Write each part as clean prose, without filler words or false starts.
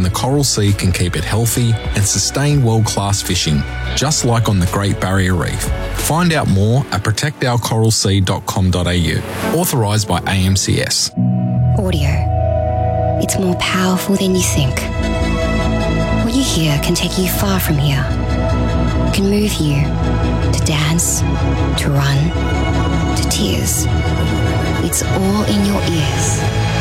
the Coral Sea can keep it healthy and sustain world-class fishing, just like on the Great Barrier Reef. Find out more at protectourcoralsea.com.au. Authorised by AMCS. Audio. It's more powerful than you think. What you hear can take you far from here. It can move you to dance, to run, to tears. It's all in your ears.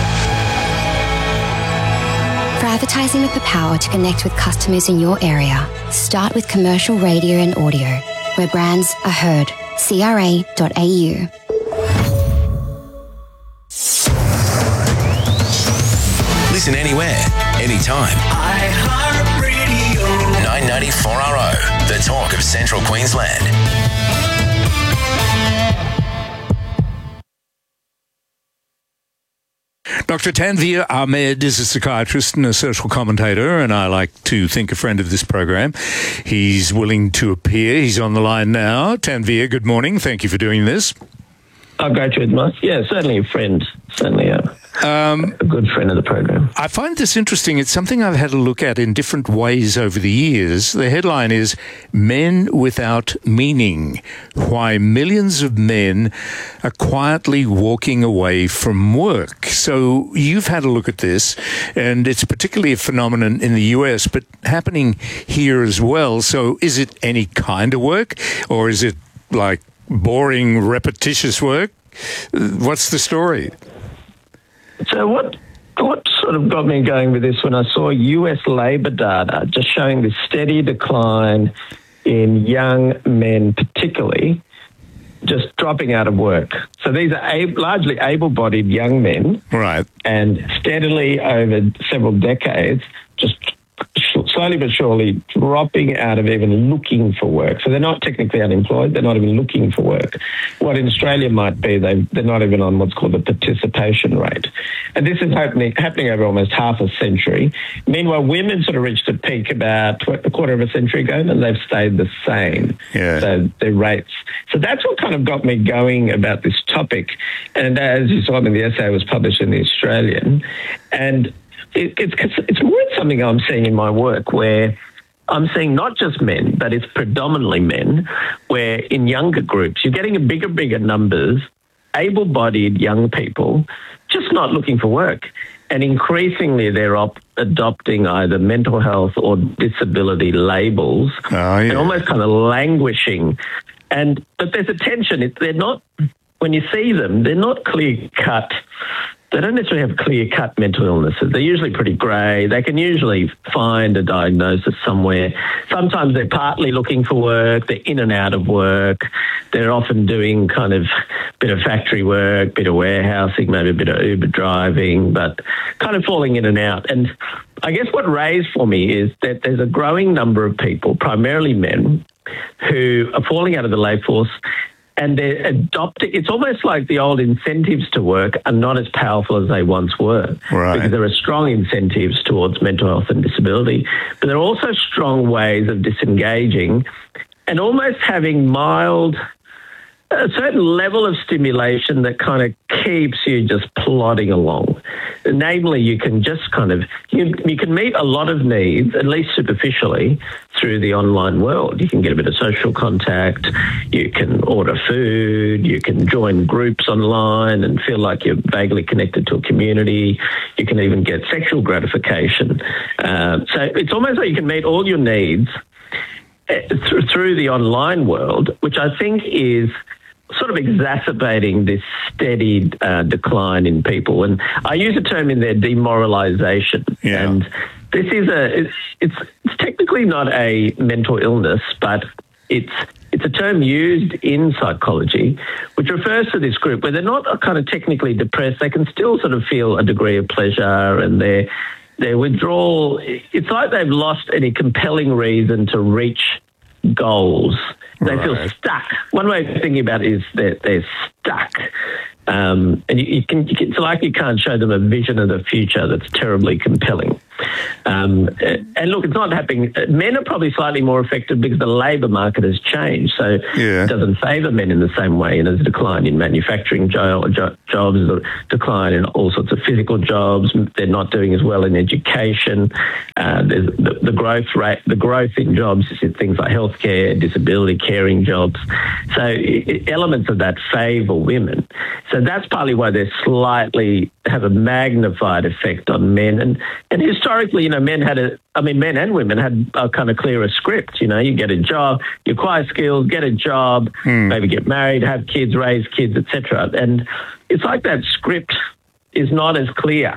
For advertising with the power to connect with customers in your area, start with commercial radio and audio, where brands are heard. CRA.au. Listen anywhere, anytime. iHeartRadio. 994RO, the talk of Central Queensland. Dr. Tanveer Ahmed is a psychiatrist and a social commentator, and I like to think a friend of this program. He's willing to appear. He's on the line now. Tanveer, good morning. Thank you for doing this. Oh, great to meet you. Yeah, certainly a friend. Certainly a good friend of the program. I find this interesting. It's something I've had a look at in different ways over the years. The headline is Men Without Meaning, Why Millions of Men Are Quietly Walking Away from Work. So you've had a look at this, and it's particularly a phenomenon in the US, but happening here as well. So is it any kind of work, or is it like boring, repetitious work? What's the story? So what sort of got me going with this when I saw US labour data just showing this steady decline in young men, particularly, just dropping out of work. So these are largely able-bodied young men. Right. And steadily over several decades, just slowly but surely dropping out of even looking for work. So they're not technically unemployed. They're not even looking for work. What in Australia might be, they're not even on what's called the participation rate. And this is happening over almost half a century. Meanwhile, women sort of reached a peak about a quarter of a century ago, and they've stayed the same. Yeah. So their rates. So that's what kind of got me going about this topic. And as you saw in the essay, was published in The Australian. And it's more something I'm seeing in my work, where I'm seeing not just men, but it's predominantly men, where in younger groups, you're getting a bigger numbers, able-bodied young people, just not looking for work. And increasingly they're adopting either mental health or disability labels and almost kind of languishing. But there's a tension. They're not, when you see them, they're not clear-cut. They don't necessarily have clear-cut mental illnesses. They're usually pretty grey. They can usually find a diagnosis somewhere. Sometimes they're partly looking for work. They're in and out of work. They're often doing kind of a bit of factory work, bit of warehousing, maybe a bit of Uber driving, but kind of falling in and out. And I guess what raised for me is that there's a growing number of people, primarily men, who are falling out of the labour force, and they're adopting. It's almost like the old incentives to work are not as powerful as they once were. Right. Because there are strong incentives towards mental health and disability, but there are also strong ways of disengaging and almost having a certain level of stimulation that kind of keeps you just plodding along. Namely, you can just you can meet a lot of needs, at least superficially, through the online world. You can get a bit of social contact, you can order food, you can join groups online and feel like you're vaguely connected to a community. You can even get sexual gratification. So it's almost like you can meet all your needs through the online world, which I think is sort of exacerbating this steady decline in people. And I use a term in there, demoralisation. Yeah. And this is it's technically not a mental illness, but it's a term used in psychology, which refers to this group where they're not kind of technically depressed. They can still sort of feel a degree of pleasure, and their withdrawal, it's like they've lost any compelling reason to reach goals. They feel stuck. One way of thinking about it is that they're stuck. And it's like you can't show them a vision of the future that's terribly compelling. And look, it's not happening. Men are probably slightly more affected because the labour market has changed. So it doesn't favour men in the same way. And there's a decline in manufacturing jobs jobs, the decline in all sorts of physical jobs. They're not doing as well in education. There's the growth rate, the growth in jobs is in things like healthcare, disability caring jobs. So elements of that favour women. So that's partly why they slightly have a magnified effect on men. And historically, men and women had a kind of clearer script. You get a job, you acquire skills, get a job, maybe get married, have kids, raise kids, etc. And it's like that script is not as clear.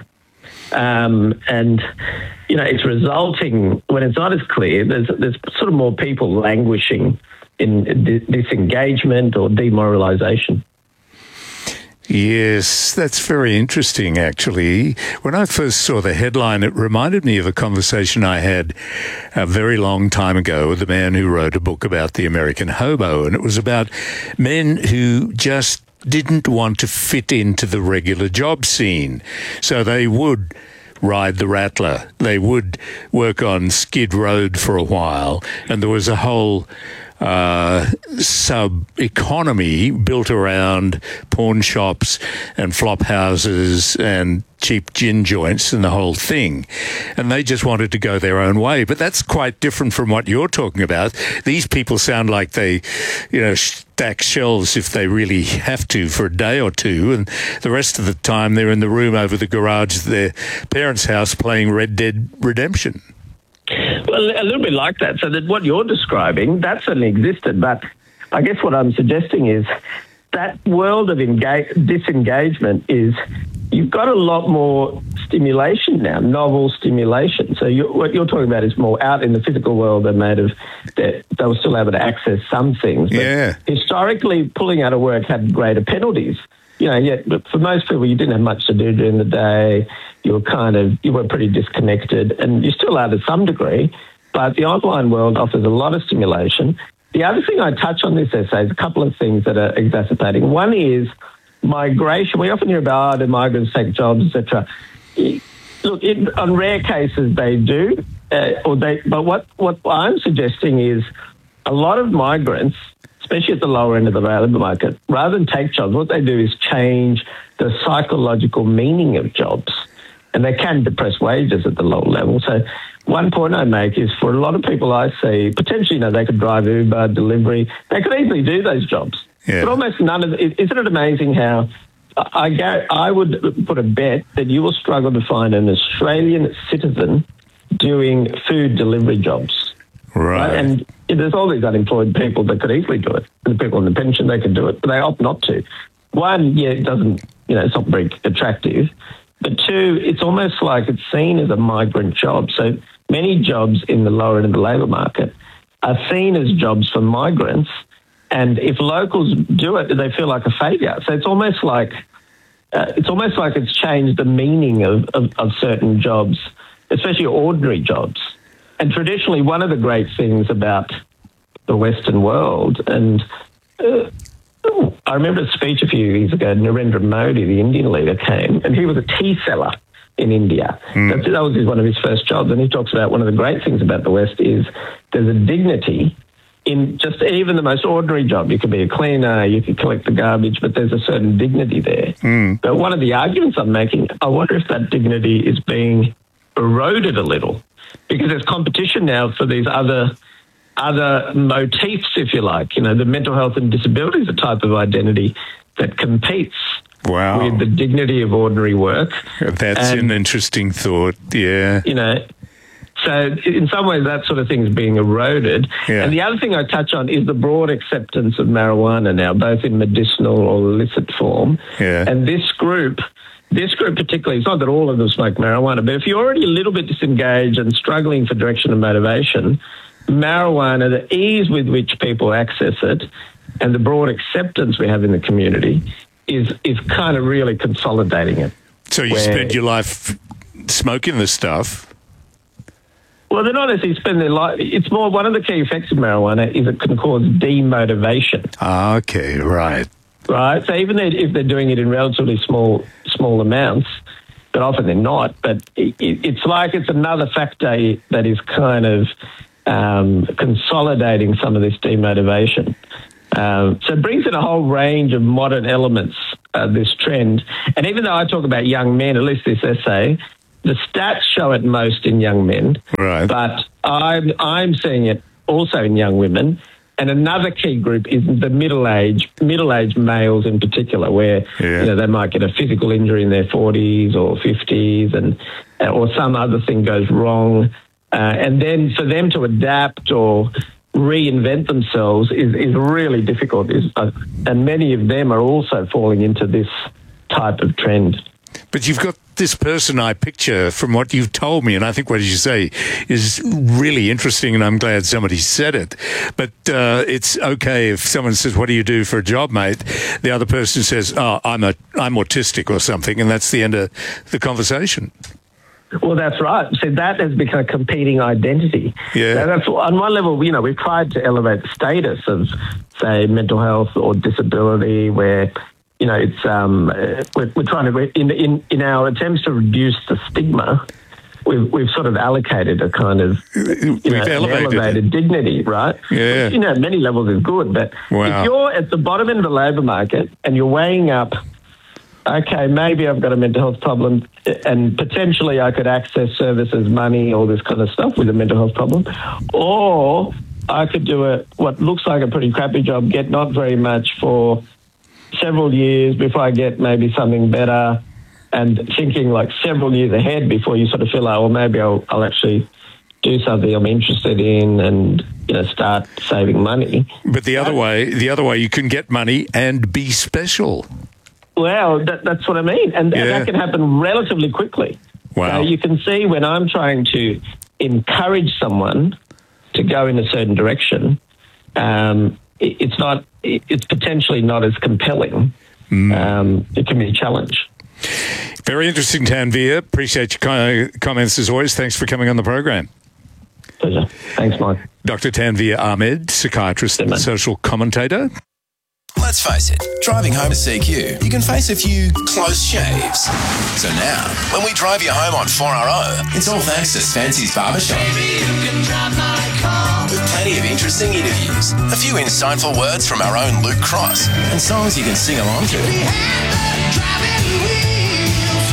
It's resulting, when it's not as clear, there's sort of more people languishing in disengagement or demoralisation. Yes, that's very interesting, actually. When I first saw the headline, it reminded me of a conversation I had a very long time ago with a man who wrote a book about the American hobo, and it was about men who just didn't want to fit into the regular job scene. So they would ride the Rattler, they would work on Skid Road for a while, and there was a whole sub-economy built around pawn shops and flop houses and cheap gin joints and the whole thing. And they just wanted to go their own way. But that's quite different from what you're talking about. These people sound like they, stack shelves if they really have to for a day or two, and the rest of the time they're in the room over the garage of their parents' house playing Red Dead Redemption. Well, a little bit like that. So that what you're describing, that certainly existed. But I guess what I'm suggesting is that world of disengagement is, you've got a lot more stimulation now, novel stimulation. So what you're talking about is more out in the physical world. They were still able to access some things. But historically, pulling out of work had greater penalties. But for most people, you didn't have much to do during the day. You were pretty disconnected, and you still are to some degree, but the online world offers a lot of stimulation. The other thing I touch on this essay is a couple of things that are exacerbating. One is migration. We often hear about do migrants take jobs, etc. Look, on rare cases they do, but what I'm suggesting is a lot of migrants, especially at the lower end of the labour market, rather than take jobs, what they do is change the psychological meaning of jobs. And they can depress wages at the lower level. So one point I make is, for a lot of people I see, potentially, they could drive Uber, delivery. They could easily do those jobs. Yeah. But almost none of it. Isn't it amazing how I would put a bet that you will struggle to find an Australian citizen doing food delivery jobs. Right. And there's all these unemployed people that could easily do it. And the people on the pension, they can do it, but they opt not to. One, it doesn't, it's not very attractive. But two, it's almost like it's seen as a migrant job. So many jobs in the lower end of the labour market are seen as jobs for migrants. And if locals do it, they feel like a failure. So it's almost like it's changed the meaning of certain jobs, especially ordinary jobs. And traditionally, one of the great things about the Western world, and I remember a speech a few years ago, Narendra Modi, the Indian leader, came, and he was a tea seller in India. That was one of his first jobs, and he talks about one of the great things about the West is there's a dignity in just even the most ordinary job. You could be a cleaner, you could collect the garbage, but there's a certain dignity there. But one of the arguments I'm making, I wonder if that dignity is being eroded a little, because there's competition now for these other motifs, if you like. The mental health and disability is a type of identity that competes with the dignity of ordinary work. That's an interesting thought, yeah. So in some ways that sort of thing is being eroded. Yeah. And the other thing I touch on is the broad acceptance of marijuana now, both in medicinal or illicit form. Yeah. And this group particularly, it's not that all of them smoke marijuana, but if you're already a little bit disengaged and struggling for direction and motivation, marijuana, the ease with which people access it and the broad acceptance we have in the community is kind of really consolidating it. So you spend your life smoking this stuff? Well, they're not necessarily spend their life. It's more, one of the key effects of marijuana is it can cause demotivation. Okay, right. Right. So even if they're doing it in relatively small amounts, but often they're not, but it's like it's another factor that is kind of consolidating some of this demotivation. So it brings in a whole range of modern elements this trend. And even though I talk about young men, at least this essay, the stats show it most in young men. Right. But I'm seeing it also in young women. And another key group is the middle-aged males in particular, where they might get a physical injury in their 40s or 50s, or some other thing goes wrong, and then for them to adapt or reinvent themselves is really difficult. And many of them are also falling into this type of trend. But you've got this person I picture from what you've told me, and I think what you say is really interesting, and I'm glad somebody said it. But it's okay if someone says, "What do you do for a job, mate?" The other person says, "Oh, I'm autistic or something," and that's the end of the conversation. Well, that's right. So that has become a competing identity. Yeah. So that's, on one level, we've tried to elevate the status of, say, mental health or disability, where it's we're trying to, in our attempts to reduce the stigma, we've sort of allocated a kind of elevated dignity, right? Yeah. Which, at many levels is good, but if you're at the bottom end of the labour market and you're weighing up, okay, maybe I've got a mental health problem and potentially I could access services, money, all this kind of stuff with a mental health problem, or I could do what looks like a pretty crappy job, get not very much for several years before I get maybe something better, and thinking like several years ahead before you sort of feel like, well, maybe I'll actually do something I'm interested in and start saving money. But the other way, you can get money and be special. Well, that's what I mean, and that can happen relatively quickly. Wow! You can see when I'm trying to encourage someone to go in a certain direction, it's potentially not as compelling. It can be a challenge. Very interesting, Tanveer. Appreciate your comments as always. Thanks for coming on the program. Pleasure. Thanks, Mike. Dr. Tanveer Ahmed, psychiatrist and social commentator. Let's face it, driving home to CQ, you can face a few close shaves. So now, when we drive you home on 4RO, it's all thanks to Spency's Barbershop. Baby, you can drive my car. With plenty of interesting interviews, a few insightful words from our own Luke Cross, and songs you can sing along to. We had the driving wheels.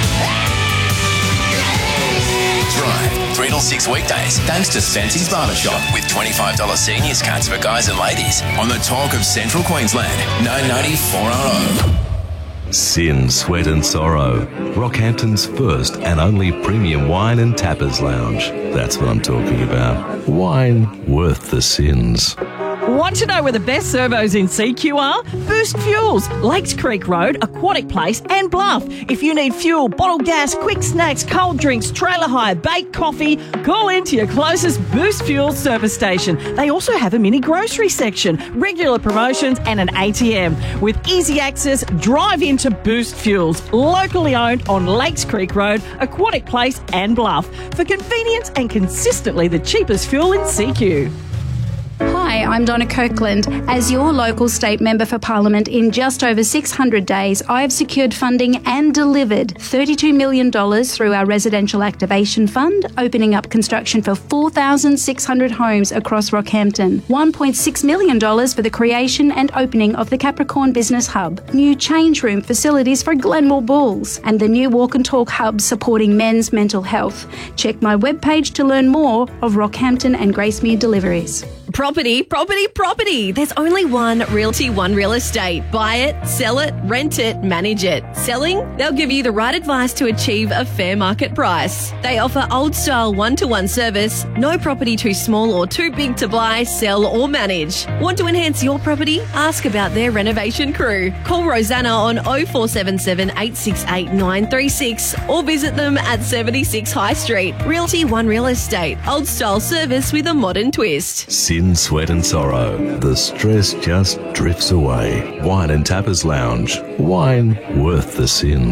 Drive 3 till 6 weekdays, thanks to Spency's Barbershop, with $25 seniors cards for guys and ladies on the talk of Central Queensland, 990 4RO. Sin, Sweat and Sorrow, Rockhampton's first and only premium wine and tappers lounge. That's what I'm talking about. Wine worth the sins. Want to know where the best servos in CQ are? Boost Fuels, Lakes Creek Road, Aquatic Place and Bluff. If you need fuel, bottled gas, quick snacks, cold drinks, trailer hire, baked coffee, call in to your closest Boost Fuels service station. They also have a mini grocery section, regular promotions and an ATM. With easy access, drive into Boost Fuels, locally owned on Lakes Creek Road, Aquatic Place and Bluff. For convenience and consistently the cheapest fuel in CQ. Hi, I'm Donna Copeland. As your local state member for Parliament, in just over 600 days, I have secured funding and delivered $32 million through our Residential Activation Fund, opening up construction for 4,600 homes across Rockhampton, $1.6 million for the creation and opening of the Capricorn Business Hub, new change room facilities for Glenmore Bulls, and the new Walk and Talk Hub supporting men's mental health. Check my webpage to learn more of Rockhampton and Gracemere deliveries. Property, property, property. There's only one Realty One Real Estate. Buy it, sell it, rent it, manage it. Selling? They'll give you the right advice to achieve a fair market price. They offer old-style one-to-one service. No property too small or too big to buy, sell or manage. Want to enhance your property? Ask about their renovation crew. Call Rosanna on 0477 868 936 or visit them at 76 High Street. Realty One Real Estate. Old-style service with a modern twist. Sin, Sweat and Sorrow. The stress just drifts away. Wine and Tappers Lounge. Wine worth the sins.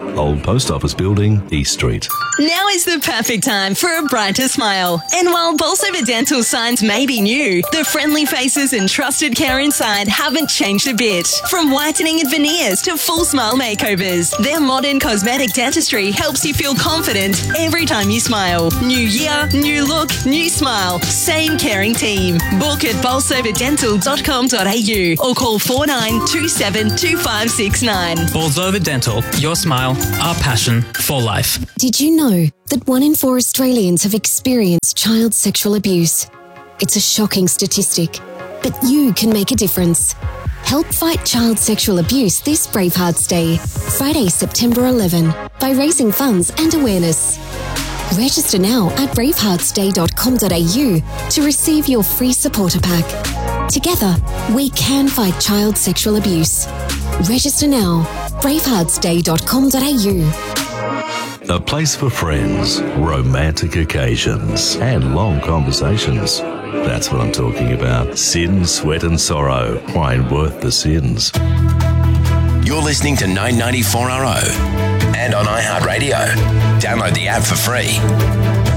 Old Post Office Building, East Street. Now is the perfect time for a brighter smile. And while Bolsover Dental signs may be new, the friendly faces and trusted care inside haven't changed a bit. From whitening and veneers to full smile makeovers, their modern cosmetic dentistry helps you feel confident every time you smile. New year, new look, new smile. Same caring team. Book at bolsoverdental.com.au or call 4927 2569. Bolsover Dental, your smile, our passion for life. Did you know that 1 in 4 Australians have experienced child sexual abuse? It's a shocking statistic, but you can make a difference. Help fight child sexual abuse this Bravehearts Day, Friday, September 11, by raising funds and awareness. Register now at braveheartsday.com.au to receive your free supporter pack. Together, we can fight child sexual abuse. Register now, braveheartsday.com.au. A place for friends, romantic occasions, and long conversations. That's what I'm talking about. Sin, Sweat and Sorrow. Wine worth the sins. You're listening to 994RO and on iHeartRadio. Download the app for free.